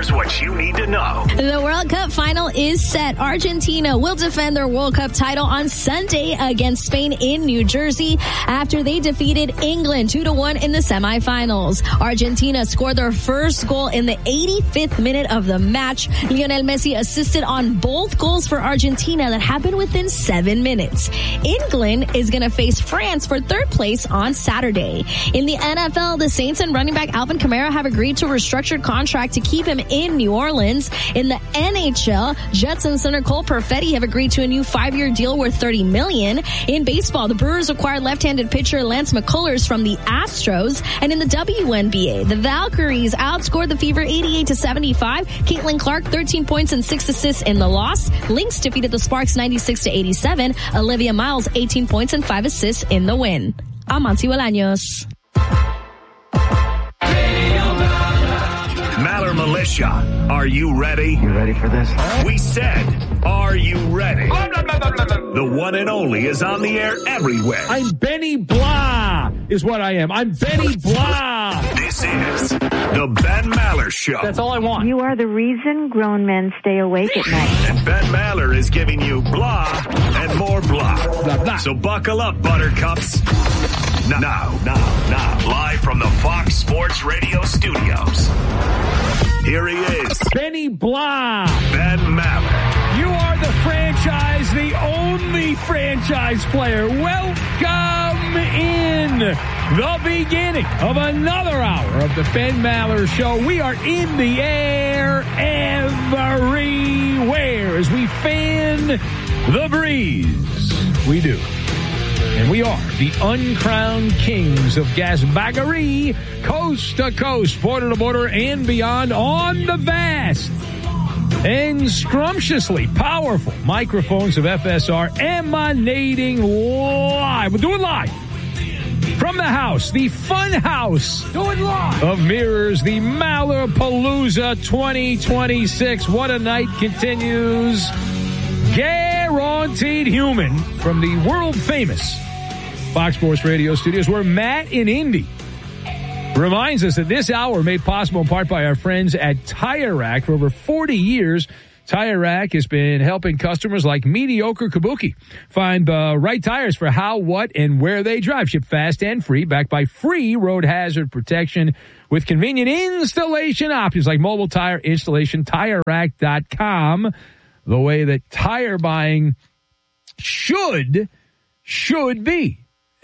Here's what you need to know. The World Cup final is set. Argentina will defend their World Cup title on Sunday against Spain in New Jersey after they defeated England 2-1 in the semifinals. Argentina scored their first goal in the 85th minute of the match. Lionel Messi assisted on both goals for Argentina that happened within 7 minutes. England is going to face France for third place on Saturday. In the NFL, the Saints and running back Alvin Kamara have agreed to a restructured contract to keep him in New Orleans. In the NHL, Jets and center Cole Perfetti have agreed to a new 5-year deal worth $30 million. In baseball, the Brewers acquired left-handed pitcher Lance McCullers from the Astros. And in the WNBA, the Valkyries outscored the Fever 88-75. Caitlin Clark, 13 points and 6 assists in the loss. Lynx defeated the Sparks 96-87. Olivia Miles, 18 points and 5 assists in the win. I'm Monty Bolaños. Maller Militia, are you ready? You ready for this? We said, are you ready? The one and only is on the air everywhere. I'm Benny Blah, is what I am. I'm Benny Blah. This is the Ben Maller Show. That's all I want. You are the reason grown men stay awake at night. And Ben Maller is giving you blah and more blah. Blah, blah. So buckle up, buttercups. Now, live from the Fox Sports Radio studios. Here he is, Benny Blah. Ben Maller. You are the franchise, the only franchise player. Welcome in the beginning of another hour of the Ben Maller Show. We are in the air everywhere as we fan the breeze. We do. And we are the uncrowned kings of gasbaggery, coast to coast, border to border, and beyond on the vast and scrumptiously powerful microphones of FSR emanating live. We'll do it live from the house, the fun house of mirrors, the Mallerpalooza 2026. What a night continues. Guaranteed human from the world famous Fox Sports Radio studios, where Matt in Indy reminds us that this hour made possible in part by our friends at Tire Rack. For over 40 years, Tire Rack has been helping customers like mediocre Kabuki find the right tires for how, what, and where they drive. Ship fast and free, backed by free road hazard protection with convenient installation options like mobile tire installation. TireRack.com, the way that tire buying should be.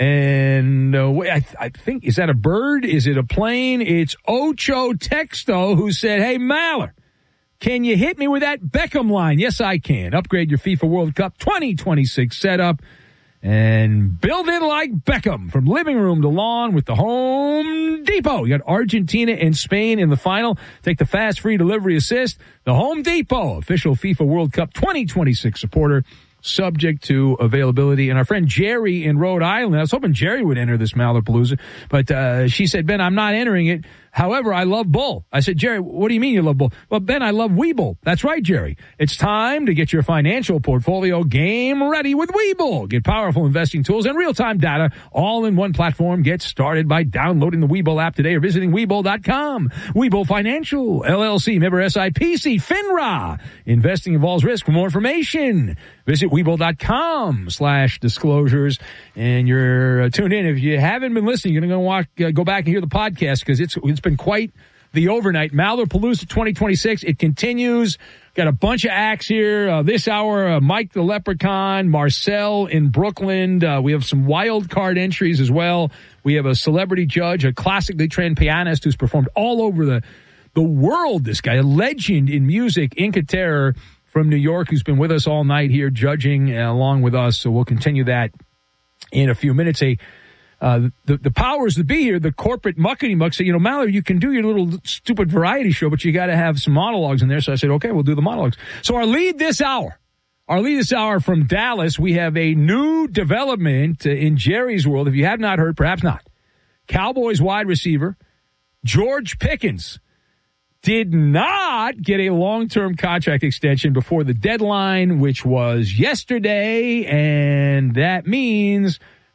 And I think, is that a bird? Is it a plane? It's Ocho Texto who said, hey, Maller, can you hit me with that Beckham line? Yes, I can. Upgrade your FIFA World Cup 2026 setup and build it like Beckham from living room to lawn with the Home Depot. You got Argentina and Spain in the final. Take the fast free delivery assist. The Home Depot, official FIFA World Cup 2026 supporter, subject to availability. And our friend Jerry in Rhode Island, I was hoping Jerry would enter this Mallerpalooza, but she said, Ben, I'm not entering it. However, I love Bull. I said, Jerry, what do you mean you love Bull? Well, Ben, I love Webull. That's right, Jerry. It's time to get your financial portfolio game ready with Webull. Get powerful investing tools and real-time data all in one platform. Get started by downloading the Webull app today or visiting Webull.com. Webull Financial, LLC, member SIPC, FINRA. Investing involves risk. For more information, visit Webull.com/disclosures. And you're tuned in. If you haven't been listening, you're going to go back and hear the podcast because it's been quite the overnight. Mallerpalooza 2026. It continues. Got a bunch of acts here. This hour, Mike the Leprechaun, Marcel in Brooklyn. We have some wild card entries as well. We have a celebrity judge, a classically trained pianist who's performed all over the world. This guy, a legend in music, Inca Terror from New York, who's been with us all night here judging along with us. So we'll continue that in a few minutes. The powers that be here, the corporate muckety muck, say, Maller, you can do your little stupid variety show, but you got to have some monologues in there. So I said, okay, we'll do the monologues. So our lead this hour from Dallas, we have a new development in Jerry's world. If you have not heard, perhaps not. Cowboys wide receiver George Pickens did not get a long-term contract extension before the deadline, which was yesterday, and that means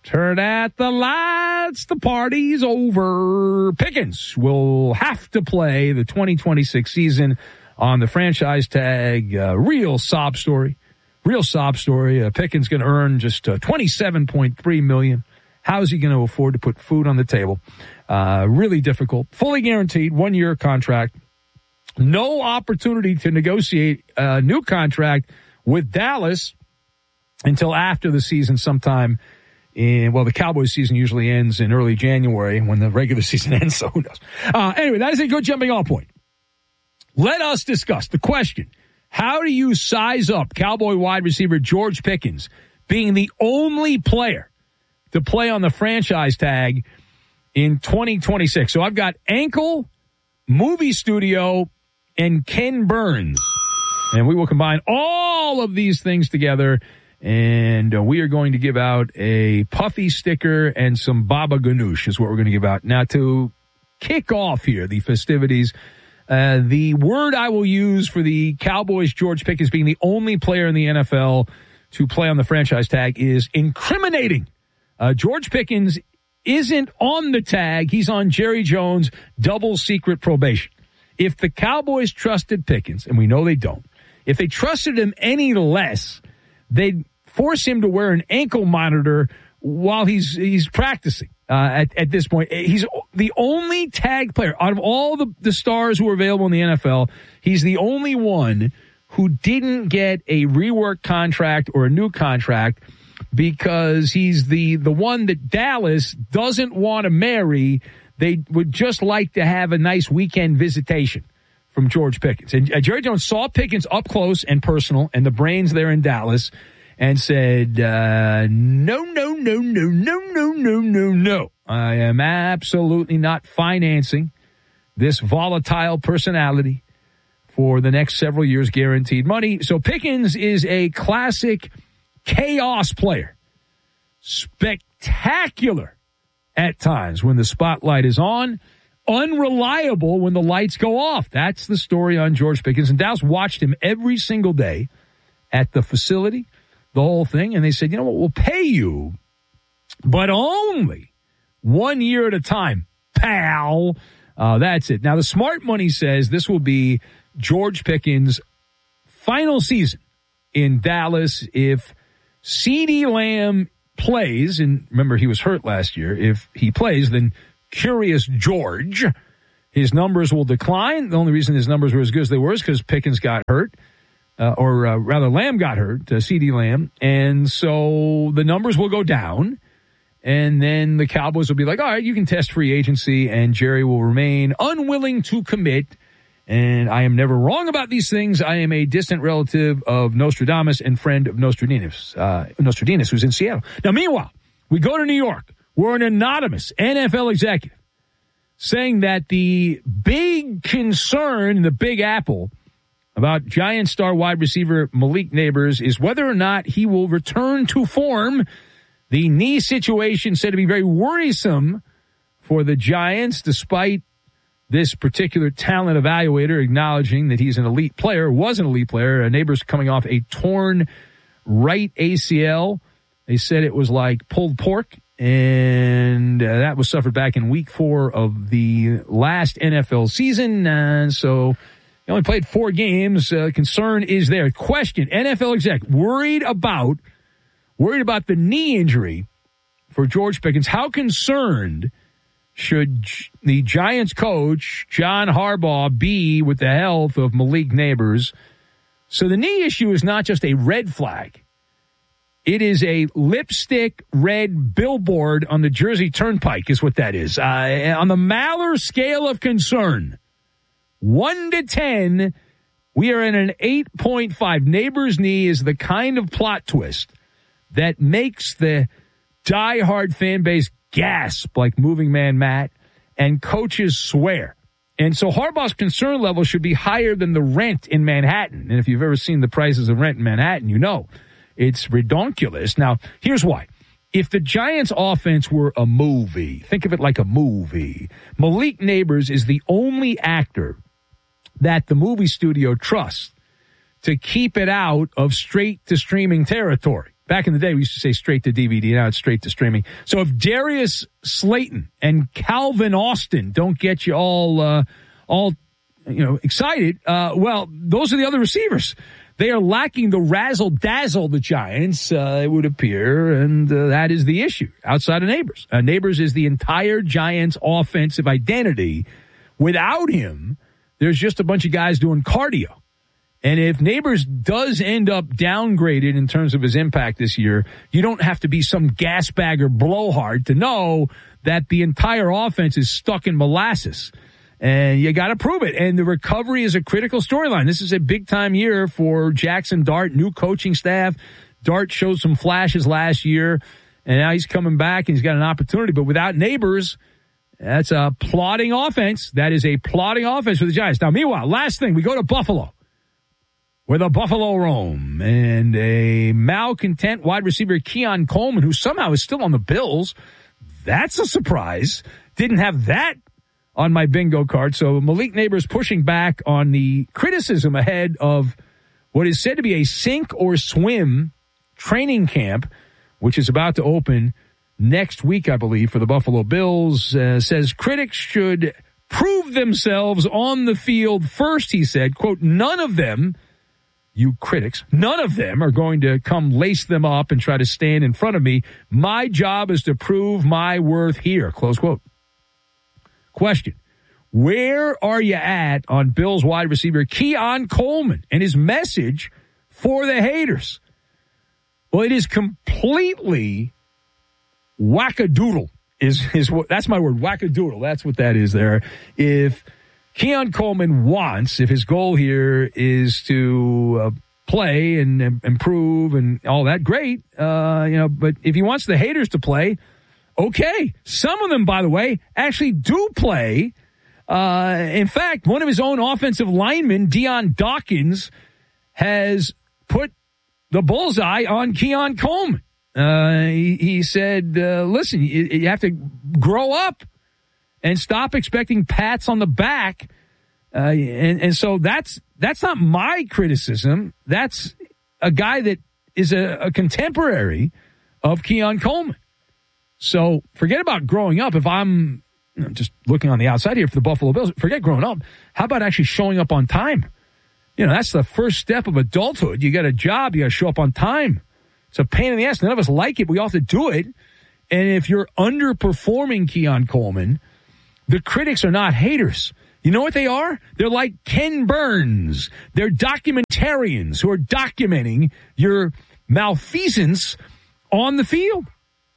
Turn out the lights, the party's over. Pickens will have to play the 2026 season on the franchise tag. Real sob story. Pickens going to earn just $27.3 million. How is he going to afford to put food on the table? Really difficult. Fully guaranteed, 1-year contract. No opportunity to negotiate a new contract with Dallas until after the season sometime. The Cowboys season usually ends in early January when the regular season ends, so who knows? Anyway, that is a good jumping off point. Let us discuss the question, how do you size up Cowboy wide receiver George Pickens being the only player to play on the franchise tag in 2026? So I've got Ankle, Movie Studio, and Ken Burns. And we will combine all of these things together, and we are going to give out a Puffy sticker and some Baba Ganoush is what we're going to give out. Now, to kick off here, the festivities, the word I will use for the Cowboys' George Pickens being the only player in the NFL to play on the franchise tag is incriminating. George Pickens isn't on the tag. He's on Jerry Jones' double secret probation. If the Cowboys trusted Pickens, and we know they don't, if they trusted him any less, they'd force him to wear an ankle monitor while he's practicing. At this point, he's the only tag player out of all the stars who are available in the NFL. He's the only one who didn't get a rework contract or a new contract because he's the one that Dallas doesn't want to marry. They would just like to have a nice weekend visitation from George Pickens. And Jerry Jones saw Pickens up close and personal and the brains there in Dallas and said, no. I am absolutely not financing this volatile personality for the next several years, guaranteed money. So Pickens is a classic chaos player. Spectacular at times when the spotlight is on. Unreliable when the lights go off. That's the story on George Pickens. And Dallas watched him every single day at the facility, the whole thing. And they said, you know what, we'll pay you, but only 1 year at a time, pal. That's it. Now, the smart money says this will be George Pickens' final season in Dallas if CeeDee Lamb plays. And remember, he was hurt last year. If he plays, then Curious George, his numbers will decline. The only reason his numbers were as good as they were is because Pickens got hurt, or rather Lamb got hurt, CeeDee Lamb. And so the numbers will go down. And then the Cowboys will be like, all right, you can test free agency, and Jerry will remain unwilling to commit. And I am never wrong about these things. I am a distant relative of Nostradamus and friend of Nostradamus, who's in Seattle. Now, meanwhile, we go to New York. We're an anonymous NFL executive saying that the big concern in the Big Apple about Giant star wide receiver Malik Nabers is whether or not he will return to form. The knee situation said to be very worrisome for the Giants, despite this particular talent evaluator acknowledging that he's an elite player, was an elite player. Nabers coming off a torn right ACL. They said it was like pulled pork. And that was suffered back in week 4 of the last NFL season. And so he only played 4 games. Concern is there. Question, NFL exec, worried about the knee injury for George Pickens. How concerned should the Giants coach, John Harbaugh, be with the health of Malik Nabers? So the knee issue is not just a red flag. It is a lipstick red billboard on the Jersey Turnpike is what that is. On the Maller scale of concern, 1 to 10, we are at an 8.5. Nabers' knee is the kind of plot twist that makes the diehard fan base gasp like Moving Man Matt and coaches swear. And so Harbaugh's concern level should be higher than the rent in Manhattan. And if you've ever seen the prices of rent in Manhattan, you know. It's redonkulous. Now, here's why. If the Giants' offense were a movie, think of it like a movie, Malik Nabers is the only actor that the movie studio trusts to keep it out of straight-to-streaming territory. Back in the day, we used to say straight to DVD. Now it's straight to streaming. So if Darius Slayton and Calvin Austin don't get you all excited, well, those are the other receivers. They are lacking the razzle-dazzle, the Giants, it would appear, and that is the issue outside of Neighbors. Neighbors is the entire Giants' offensive identity. Without him, there's just a bunch of guys doing cardio. And if Neighbors does end up downgraded in terms of his impact this year, you don't have to be some gasbagger blowhard to know that the entire offense is stuck in molasses. And you got to prove it. And the recovery is a critical storyline. This is a big-time year for Jackson Dart, new coaching staff. Dart showed some flashes last year, and now he's coming back, and he's got an opportunity. But without Neighbors, that's a plodding offense. That is a plodding offense for the Giants. Now, meanwhile, last thing, we go to Buffalo, where the Buffalo roam. And a malcontent wide receiver, Keon Coleman, who somehow is still on the Bills. That's a surprise. Didn't have that on my bingo card. So Malik Neighbors pushing back on the criticism ahead of what is said to be a sink or swim training camp, which is about to open next week, I believe, for the Buffalo Bills. Says critics should prove themselves on the field first, he said. Quote, none of them, you critics, none of them are going to come lace them up and try to stand in front of me. My job is to prove my worth here, close quote. Question, where are you at on Bills wide receiver Keon Coleman and his message for the haters? Well, it is completely wackadoodle. That's my word, wackadoodle. That's what that is there. If Keon Coleman wants, if his goal here is to play and improve and all that, great. But if he wants the haters to play, okay. Some of them, by the way, actually do play. In fact, one of his own offensive linemen, Dion Dawkins, has put the bullseye on Keon Coleman. He said, listen, you have to grow up and stop expecting pats on the back. And so that's not my criticism. That's a guy that is a contemporary of Keon Coleman. So forget about growing up. If I'm just looking on the outside here for the Buffalo Bills, forget growing up. How about actually showing up on time? That's the first step of adulthood. You got a job. You got to show up on time. It's a pain in the ass. None of us like it, but we all have to do it. And if you're underperforming Keon Coleman, the critics are not haters. You know what they are? They're like Ken Burns. They're documentarians who are documenting your malfeasance on the field.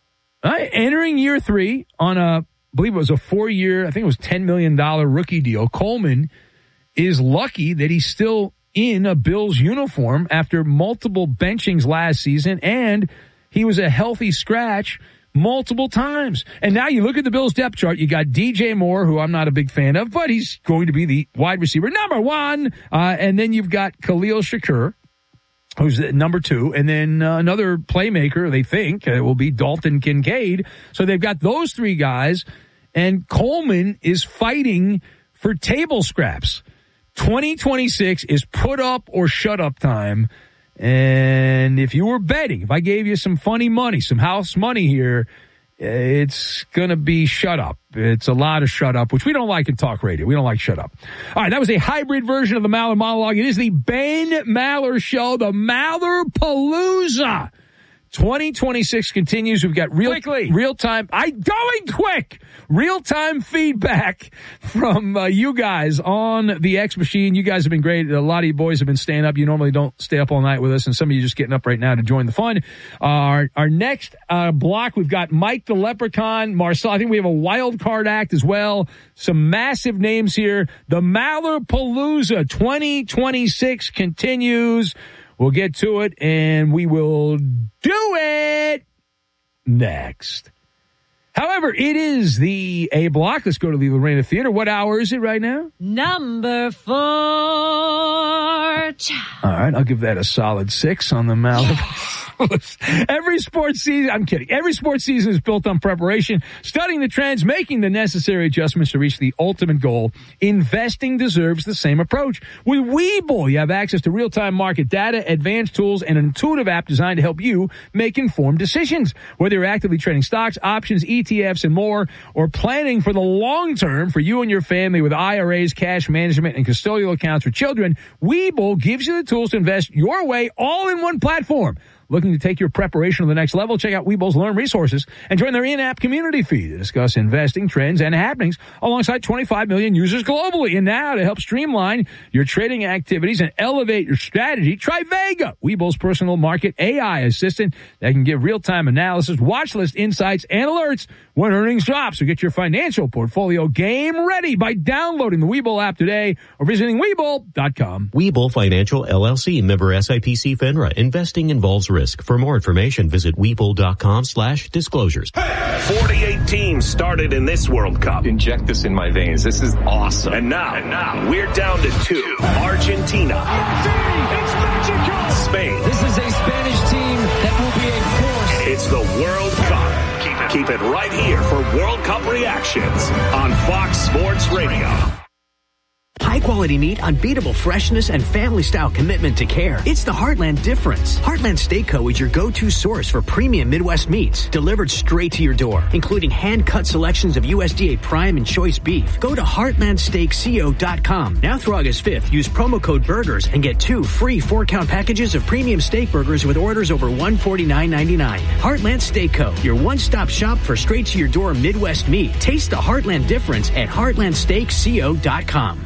Entering year 3 on I believe it was a 4-year, I think it was $10 million rookie deal. Coleman is lucky that he's still in a Bills uniform after multiple benchings last season, and he was a healthy scratch multiple times. And now you look at the Bills depth chart, you got DJ Moore, who I'm not a big fan of, but he's going to be the wide receiver number 1. And then you've got Khalil Shakur, who's number 2, and then another playmaker, they think, will be Dalton Kincaid. So they've got those 3 guys, and Coleman is fighting for table scraps. 2026 is put up or shut up time. And if you were betting, if I gave you some funny money, some house money here, it's going to be shut up. It's a lot of shut up, which we don't like in talk radio. We don't like shut up. All right, that was a hybrid version of the Maller Monologue. It is the Ben Maller Show, the Mallerpalooza. 2026 continues. We've got real-time. I'm going quick. Real-time feedback from you guys on the X Machine. You guys have been great. A lot of you boys have been staying up. You normally don't stay up all night with us, and some of you just getting up right now to join the fun. Our next block, we've got Mike the Leprechaun, Marcel. I think we have a wild card act as well. Some massive names here. The Mallerpalooza 2026 continues. We'll get to it, and we will do it next. However, it is the A block. Let's go to the Lorena Theater. What hour is it right now? Number 4. All right, I'll give that a solid 6 on the Maller. Every sports season, I'm kidding. Every sports season is built on preparation, studying the trends, making the necessary adjustments to reach the ultimate goal. Investing deserves the same approach. With Webull, you have access to real-time market data, advanced tools, and an intuitive app designed to help you make informed decisions. Whether you're actively trading stocks, options, ETFs, and more, or planning for the long term for you and your family with IRAs, cash management, and custodial accounts for children, Webull gives you the tools to invest your way all in one platform. Looking to take your preparation to the next level? Check out Webull's Learn resources and join their in-app community feed to discuss investing trends and happenings alongside 25 million users globally. And now to help streamline your trading activities and elevate your strategy, try Vega, Webull's personal market AI assistant that can give real-time analysis, watch list insights, and alerts when earnings drop. So get your financial portfolio game ready by downloading the Webull app today or visiting Webull.com. Webull Financial LLC, member SIPC FINRA. Investing involves risk. For more information, visit Webull.com/disclosures. 48 teams started in this World Cup. Inject this in my veins. This is awesome. And now we're down to 2. Argentina. It's magical! Spain. This is a Spanish team that will be a force. It's the World Cup. Keep it right here for World Cup reactions on Fox Sports Radio. High-quality meat, unbeatable freshness, and family-style commitment to care. It's the Heartland difference. Heartland Steak Co. is your go-to source for premium Midwest meats, delivered straight to your door, including hand-cut selections of USDA Prime and Choice beef. Go to heartlandsteakco.com. Now through August 5th, use promo code BURGERS and get 2 free 4-count packages of premium steak burgers with orders over $149.99. Heartland Steak Co., your one-stop shop for straight-to-your-door Midwest meat. Taste the Heartland difference at heartlandsteakco.com.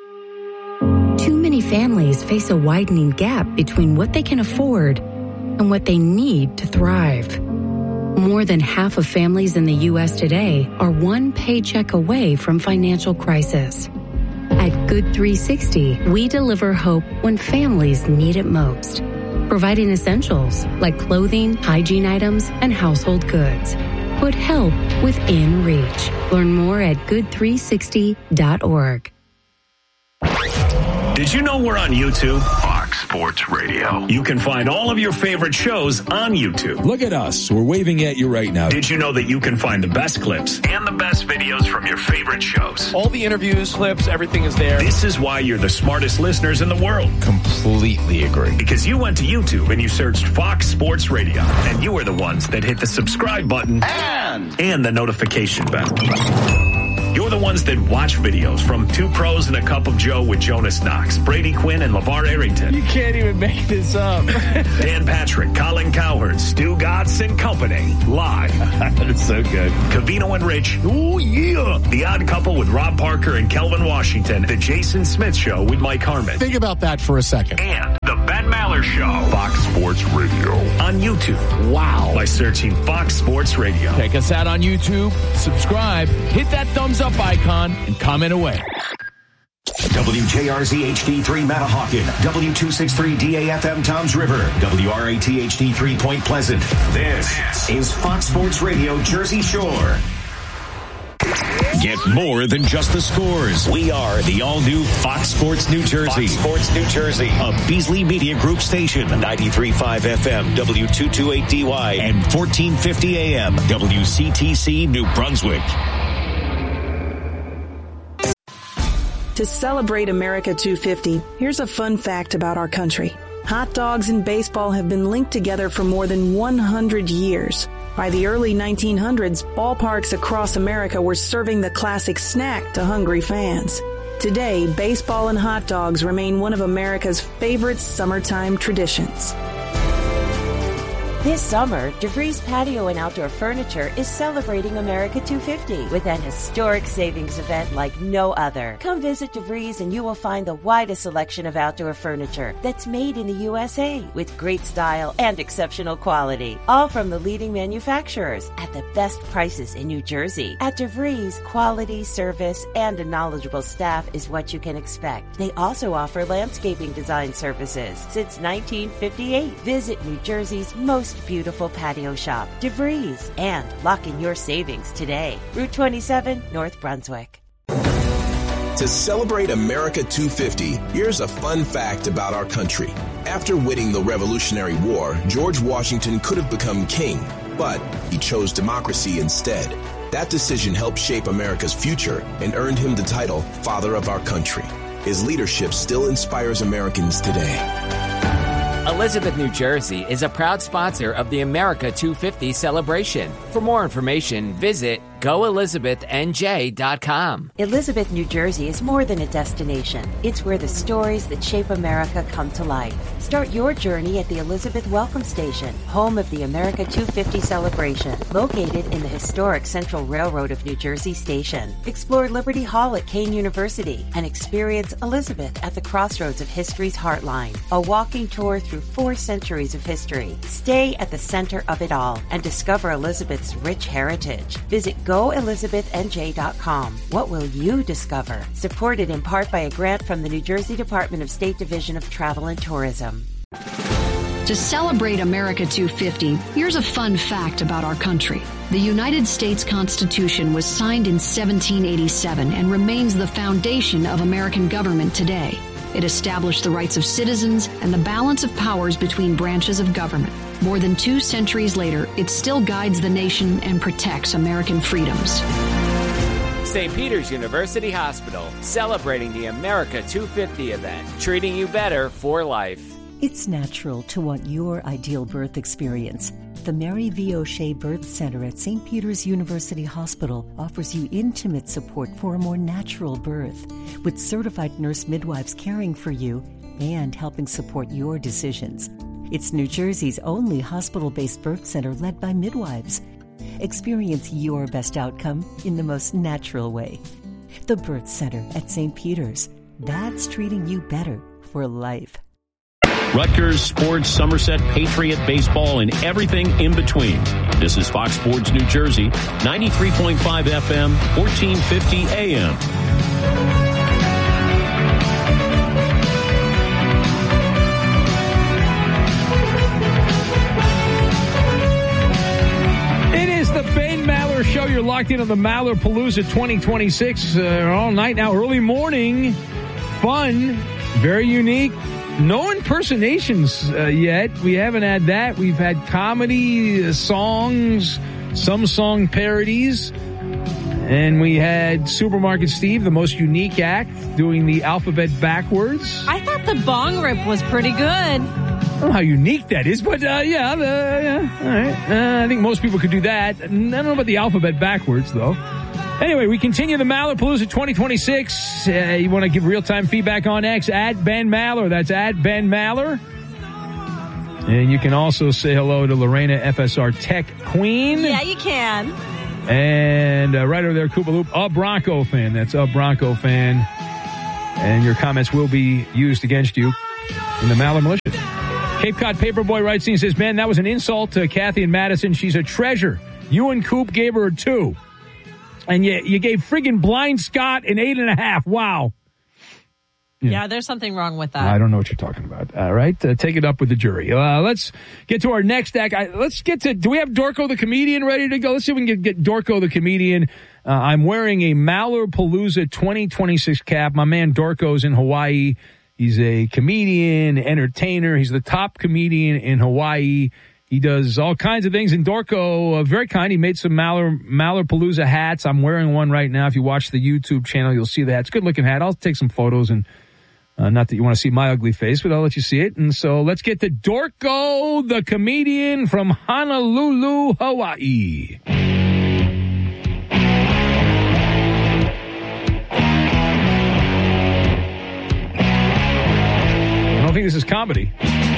Too many families face a widening gap between what they can afford and what they need to thrive. More than half of families in the U.S. today are one paycheck away from financial crisis. At Good 360, we deliver hope when families need it most, providing essentials like clothing, hygiene items, and household goods. Put help within reach. Learn more at good360.org. Did you know we're on YouTube? Fox Sports Radio. You can find all of your favorite shows on YouTube. Look at us. We're waving at you right now. Did you know that you can find the best clips and the best videos from your favorite shows? All the interviews, clips, everything is there. This is why you're the smartest listeners in the world. Completely agree. Because you went to YouTube and you searched Fox Sports Radio, and you were the ones that hit the subscribe button and the notification bell. You're the ones that watch videos from Two Pros and a Cup of Joe with Jonas Knox, Brady Quinn, and LeVar Arrington. You can't even make this up. Dan Patrick, Colin Cowherd, Stu Gatz and Company. Live. That's so good. Covino and Rich. Oh, yeah. The Odd Couple with Rob Parker and Kelvin Washington. The Jason Smith Show with Mike Harmon. Think about that for a second. And the Ben Maller Show. Fox Sports Radio. On YouTube. Wow. By searching Fox Sports Radio. Check us out on YouTube. Subscribe. Hit that thumbs up icon and comment away. WJRZ HD3 Matahawkin, W263 DAFM Toms River, WRAT HD3 Point Pleasant. This is Fox Sports Radio Jersey Shore. Get more than just the scores. We are the all-new Fox Sports New Jersey. Fox Sports New Jersey, a Beasley Media Group station, 93.5 FM, W228DY, and 1450 AM, WCTC New Brunswick. To celebrate America 250, here's a fun fact about our country. Hot dogs and baseball have been linked together for more than 100 years. By the early 1900s, ballparks across America were serving the classic snack to hungry fans. Today, baseball and hot dogs remain one of America's favorite summertime traditions. This summer, DeVries Patio and Outdoor Furniture is celebrating America 250 with an historic savings event like no other. Come visit DeVries and you will find the widest selection of outdoor furniture that's made in the USA with great style and exceptional quality. All from the leading manufacturers at the best prices in New Jersey. At DeVries, quality, service, and a knowledgeable staff is what you can expect. They also offer landscaping design services since 1958. Visit New Jersey's most beautiful patio shop, DeVries, and lock in your savings today. Route 27, North Brunswick. To celebrate America 250, here's a fun fact about our country. After winning the Revolutionary War, George Washington could have become king, but he chose democracy instead. That decision helped shape America's future and earned him the title Father of our Country. His leadership still inspires Americans today. Elizabeth, New Jersey is a proud sponsor of the America 250 celebration. For more information, visit goelizabethnj.com. Elizabeth, New Jersey is more than a destination. It's where the stories that shape America come to life. Start your journey at the Elizabeth Welcome Station, home of the America 250 celebration, located in the historic Central Railroad of New Jersey Station. Explore Liberty Hall at Kean University and experience Elizabeth at the crossroads of history's heartline. A walking tour through 4 centuries of history. Stay at the center of it all and discover Elizabeth's rich heritage. Visit goelizabethnj.com. What will you discover? Supported in part by a grant from the New Jersey Department of State Division of Travel and Tourism. To celebrate America 250, here's a fun fact about our country. The United States Constitution was signed in 1787 and remains the foundation of American government today. It established the rights of citizens and the balance of powers between branches of government. More than 2 centuries later, it still guides the nation and protects American freedoms. St. Peter's University Hospital, celebrating the America 250 event, treating you better for life. It's natural to want your ideal birth experience. The Mary V. O'Shea Birth Center at St. Peter's University Hospital offers you intimate support for a more natural birth, with certified nurse midwives caring for you and helping support your decisions. It's New Jersey's only hospital-based birth center led by midwives. Experience your best outcome in the most natural way. The Birth Center at St. Peter's. That's treating you better for life. Rutgers, sports, Somerset, Patriot, baseball, and everything in between. This is Fox Sports New Jersey, 93.5 FM, 1450 AM. It is the Ben Maller Show. You're locked in on the Maller Palooza 2026 all night now, early morning. Fun, very unique. No impersonations yet. We haven't had that. We've had comedy, songs, some song parodies. And we had Supermarket Steve, the most unique act, doing the alphabet backwards. I thought the bong rip was pretty good. I don't know how unique that is, but yeah, all right. I think most people could do that. I don't know about the alphabet backwards, though. Anyway, we continue the Maller Palooza 2026. You want to give real-time feedback on X, at Ben Maller. That's at Ben Maller. And you can also say hello to Lorena, FSR Tech Queen. Yeah, you can. And right over there, Koopaloop, a Bronco fan. That's a Bronco fan. And your comments will be used against you in the Maller Militia. Cape Cod Paperboy writes in and says, man, that was an insult to Kathy and Madison. She's a treasure. You and Coop gave her a 2. And you gave friggin' Blind Scott an 8.5. Wow. Yeah, there's something wrong with that. I don't know what you're talking about. All right. Take it up with the jury. Let's get to our next act. Let's get to, do we have Dorco the comedian ready to go? Let's see if we can get Dorco the comedian. I'm wearing a Maller Palooza 2026 cap. My man Dorco's in Hawaii. He's a comedian, entertainer. He's the top comedian in Hawaii. He does all kinds of things. And Dorco, very kind, he made some Maller Palooza hats. I'm wearing one right now. If you watch the YouTube channel, you'll see the hat. It's a good-looking hat. I'll take some photos, and not that you want to see my ugly face, but I'll let you see it. And so let's get to Dorco, the comedian from Honolulu, Hawaii. I don't think this is comedy.